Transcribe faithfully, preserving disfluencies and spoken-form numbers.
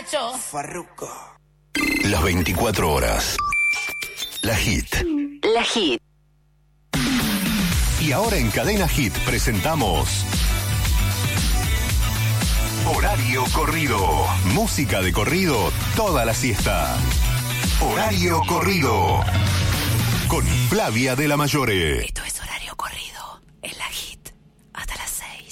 muchachos. Farruko. Las veinticuatro horas. La Hit. La Hit. Y ahora en Cadena Hit presentamos Horario Corrido. Música de corrido toda la siesta. Horario Corrido. Con Flavia de la Mayore. Esto es